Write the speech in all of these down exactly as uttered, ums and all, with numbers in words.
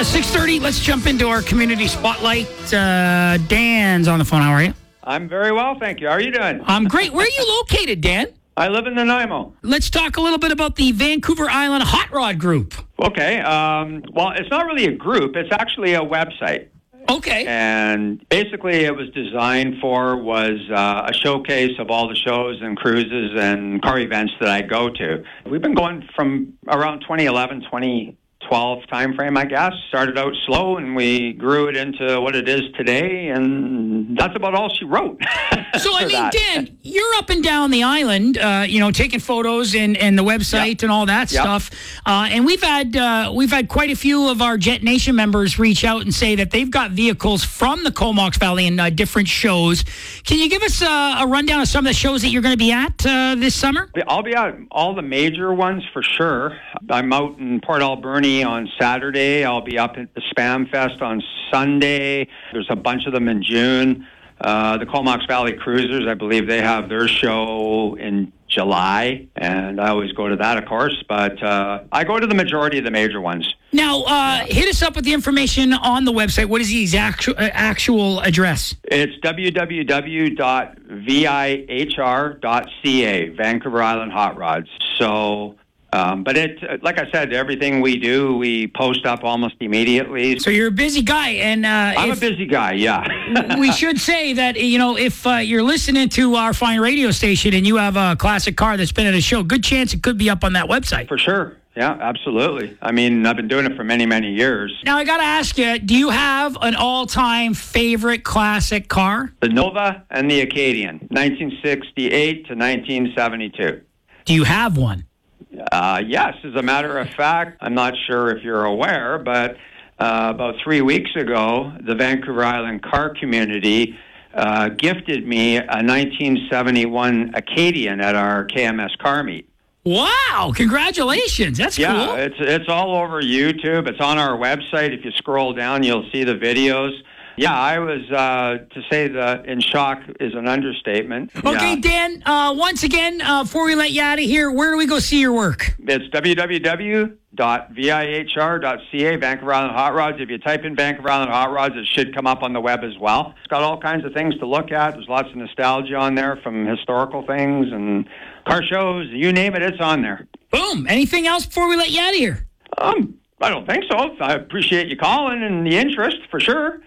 six thirty, let's jump into our community spotlight. Uh, Dan's on the phone. How are you? I'm very well, thank you. How are you doing? I'm great. Where are you located, Dan? I live in Nanaimo. Let's talk a little bit about the Vancouver Island Hot Rod Group. Okay. Um, well, it's not really a group. It's actually a website. Okay. And basically it was designed for was uh, a showcase of all the shows and cruises and car events that I go to. We've been going from around twenty eleven, twenty twelve timeframe, I guess. Started out slow, and we grew it into what it is today, and that's about all she wrote. So, I mean, that. Dan, you're up and down the island, uh, you know, taking photos and, and the website Yep. and all that Yep. stuff. Uh, and we've had uh, we've had quite a few of our Jet Nation members reach out and say that they've got vehicles from the Comox Valley in uh, different shows. Can you give us uh, a rundown of some of the shows that you're going to be at uh, this summer? I'll be at all the major ones for sure. I'm out in Port Alberni on Saturday. I'll be up at the Spam Fest on Sunday. There's a bunch of them in June. Uh, the Comox Valley Cruisers, I believe they have their show in July, and I always go to that, of course, but uh, I go to the majority of the major ones. Now, uh, hit us up with the information on the website. What is the exact, uh, actual address? It's w w w dot v i h r dot c a, Vancouver Island Hot Rods. So... Um, but it, like I said, everything we do, we post up almost immediately. So you're a busy guy, and uh, I'm if, a busy guy, yeah. we should say that, you know, if uh, you're listening to our fine radio station and you have a classic car that's been at a show, good chance it could be up on that website. For sure. Yeah, absolutely. I mean, I've been doing it for many, many years. Now, I got to ask you, do you have an all-time favorite classic car? The Nova and the Acadian, nineteen sixty-eight to nineteen seventy-two. Do you have one? Uh, yes, as a matter of fact, I'm not sure if you're aware, but uh, about three weeks ago, the Vancouver Island car community uh, gifted me a nineteen seventy-one Acadian at our K M S car meet. Wow, congratulations. That's yeah, cool. Yeah, it's, it's all over YouTube. It's on our website. If you scroll down, you'll see the videos. Yeah, I was, uh, to say that in shock is an understatement. Okay, yeah. Dan, uh, once again, uh, before we let you out of here, where do we go see your work? It's w w w dot v i h r dot c a, Vancouver Island Hot Rods. If you type in Vancouver Island Hot Rods, it should come up on the web as well. It's got all kinds of things to look at. There's lots of nostalgia on there from historical things and car shows. You name it, it's on there. Boom. Anything else before we let you out of here? Um, I don't think so. I appreciate you calling and the interest, for sure.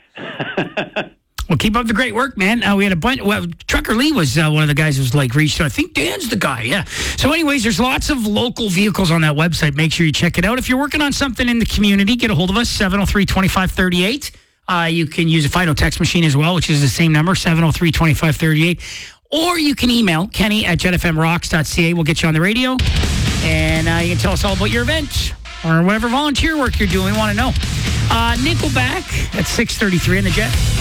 Well, keep up the great work, man. Uh, we had a bunch. Well, Trucker Lee was uh, one of the guys who was like reached out. I think Dan's the guy. Yeah. So, anyways, there's lots of local vehicles on that website. Make sure you check it out. If you're working on something in the community, get a hold of us. seven oh three, twenty-five thirty-eight. Uh, you can use a Fido text machine as well, which is the same number, seven oh three, twenty-five thirty-eight. Or you can email Kenny at jet f m rocks dot c a. We'll get you on the radio, and uh, you can tell us all about your event or whatever volunteer work you're doing. We want to know. Uh, Nickelback at six thirty-three in the Jet.